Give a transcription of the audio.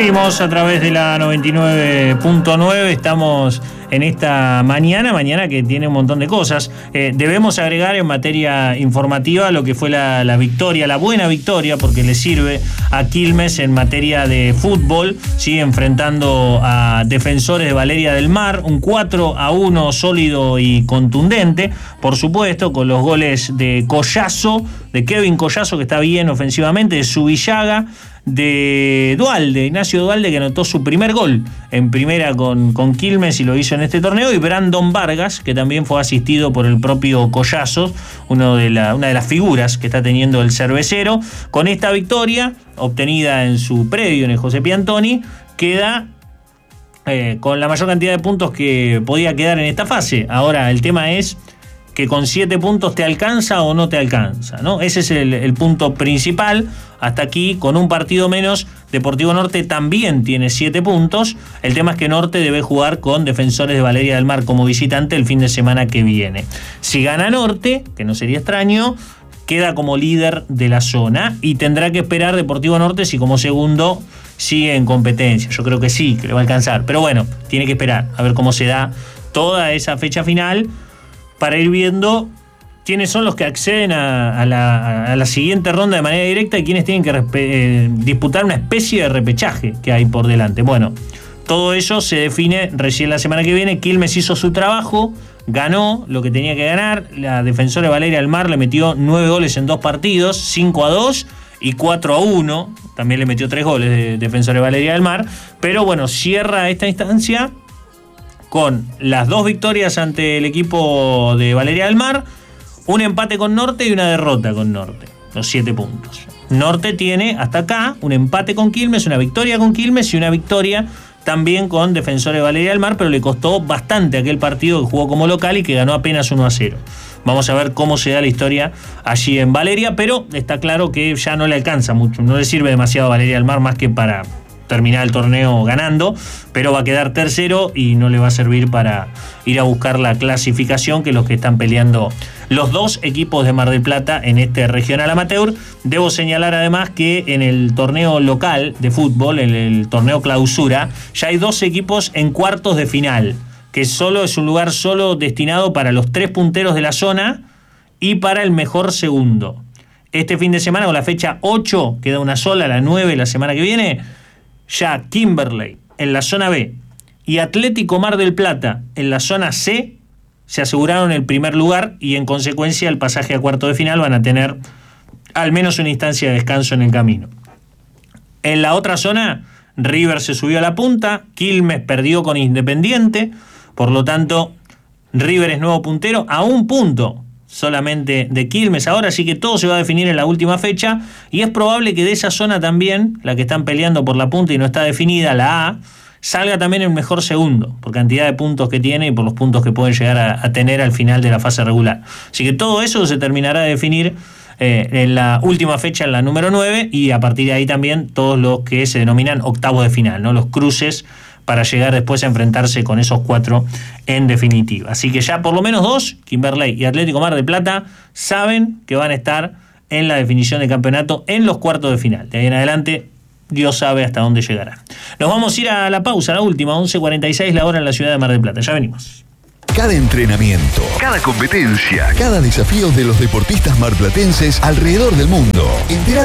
Seguimos a través de la 99.9, estamos en esta mañana que tiene un montón de cosas. Debemos agregar en materia informativa lo que fue la victoria, la buena victoria, porque le sirve a Quilmes en materia de fútbol, sigue enfrentando a Defensores de Valeria del Mar, un 4-1 sólido y contundente, por supuesto, con los goles de Collazo, de Kevin Collazo, que está bien ofensivamente, de Subillaga, de Dualde, Ignacio Dualde, que anotó su primer gol en primera con Quilmes y lo hizo en este torneo, y Brandon Vargas, que también fue asistido por el propio Collazo, una de las figuras que está teniendo el cervecero. Con esta victoria, obtenida en su predio en el José Piantoni, queda con la mayor cantidad de puntos que podía quedar en esta fase. Ahora, el tema es que con 7 puntos te alcanza o no te alcanza, ¿no? Ese es el punto principal. Hasta aquí, con un partido menos, Deportivo Norte también tiene 7 puntos. El tema es que Norte debe jugar con Defensores de Valeria del Mar como visitante el fin de semana que viene. Si gana Norte, que no sería extraño, queda como líder de la zona y tendrá que esperar Deportivo Norte si como segundo sigue en competencia. Yo creo que sí, que le va a alcanzar. Pero bueno, tiene que esperar a ver cómo se da toda esa fecha final, para ir viendo quiénes son los que acceden a la siguiente ronda de manera directa y quiénes tienen que disputar una especie de repechaje que hay por delante. Bueno, todo eso se define recién la semana que viene. Quilmes hizo su trabajo, ganó lo que tenía que ganar. La Defensora de Valeria del Mar le metió 9 goles en 2 partidos, 5-2 y 4-1. También le metió 3 goles de Defensora de Valeria del Mar. Pero bueno, cierra esta instancia con las 2 victorias ante el equipo de Valeria del Mar, un empate con Norte y una derrota con Norte, los 7 puntos. Norte tiene hasta acá un empate con Quilmes, una victoria con Quilmes y una victoria también con Defensores de Valeria del Mar, pero le costó bastante aquel partido que jugó como local y que ganó apenas 1-0. Vamos a ver cómo se da la historia allí en Valeria, pero está claro que ya no le alcanza mucho, no le sirve demasiado a Valeria del Mar más que para terminar el torneo ganando, pero va a quedar tercero y no le va a servir para ir a buscar la clasificación, que es los que están peleando los 2 equipos de Mar del Plata en este regional amateur. Debo señalar además que en el torneo local de fútbol, en el torneo clausura, ya hay 2 equipos en cuartos de final, que solo es un lugar solo destinado para los 3 punteros de la zona y para el mejor segundo. Este fin de semana, con la fecha 8, queda una sola, la 9 la semana que viene. Ya Kimberley en la zona B y Atlético Mar del Plata en la zona C se aseguraron el primer lugar y en consecuencia el pasaje a cuarto de final. Van a tener al menos una instancia de descanso en el camino. En la otra zona, River se subió a la punta, Quilmes perdió con Independiente, por lo tanto River es nuevo puntero a 1 punto solamente de Quilmes ahora, así que todo se va a definir en la última fecha y es probable que de esa zona también, la que están peleando por la punta y no está definida, la A, salga también el mejor segundo, por cantidad de puntos que tiene y por los puntos que pueden llegar a tener al final de la fase regular. Así que todo eso se terminará de definir en la última fecha, en la número 9, y a partir de ahí también todos los que se denominan octavos de final, ¿no? Los cruces para llegar después a enfrentarse con esos 4 en definitiva. Así que ya por lo menos 2, Kimberley y Atlético Mar del Plata, saben que van a estar en la definición de campeonato en los cuartos de final. De ahí en adelante, Dios sabe hasta dónde llegará. Nos vamos a ir a la pausa, la última, 11:46 la hora en la ciudad de Mar del Plata. Ya venimos. Cada entrenamiento, cada competencia, cada desafío de los deportistas marplatenses alrededor del mundo.